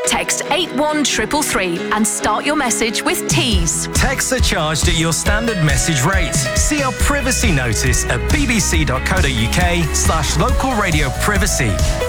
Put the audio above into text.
Text 81333 and start your message with Tees. Texts are charged at your standard message rate. See our privacy notice at bbc.co.uk/local radio privacy.